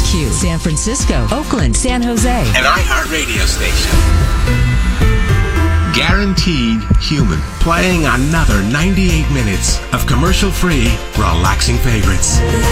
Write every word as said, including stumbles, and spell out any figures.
Q, San Francisco, Oakland, San Jose. An iHeartRadio station. Guaranteed Human. Playing another ninety-eight minutes of commercial-free, relaxing favorites.